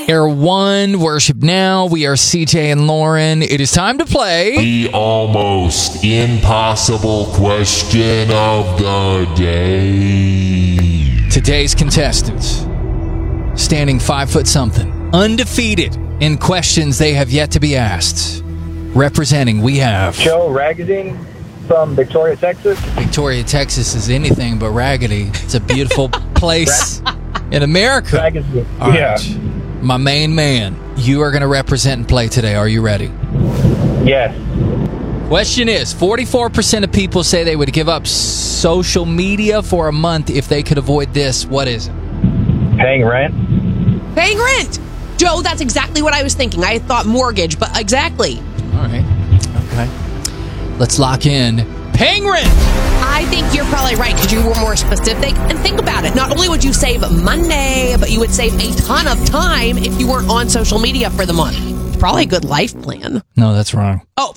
Air One, Worship Now. We are CJ and Lauren. It is time to play the almost impossible question of the day. Today's contestants, standing 5 foot something, undefeated in questions they have yet to be asked. Representing, we have Joe Ragading from Victoria, Texas. Victoria, Texas is anything but raggedy. It's a beautiful place in America. Ragading. All Yeah. right. My main man, you are going to represent and play today. Are you ready? Yes. Question is, 44% of people say they would give up social media for a month if they could avoid this. What is it? Paying rent. Paying rent. Joe, that's exactly what I was thinking. I thought mortgage, but exactly. All right. Okay. Let's lock in. Paying rent. I think you're probably right because you were more specific. And think about it. Not only would you save money, but you would save a ton of time if you weren't on social media for the month. It's probably a good life plan. No, that's wrong. Oh.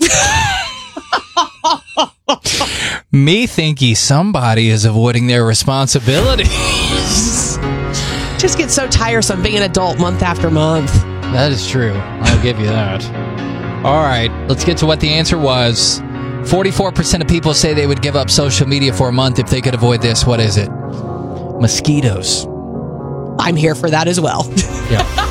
Me thinking somebody is avoiding their responsibilities. Just get so tiresome being an adult month after month. That is true. I'll give you that. All right. Let's get to what the answer was. 44% of people say they would give up social media for a month if they could avoid this. What is it? Mosquitoes. I'm here for that as well. Yeah.